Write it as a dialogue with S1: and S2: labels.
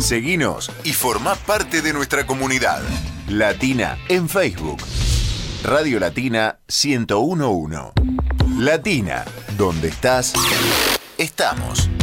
S1: Seguinos y formá parte de nuestra comunidad. Latina en Facebook. Radio Latina 101.1. Latina, donde estás, estamos.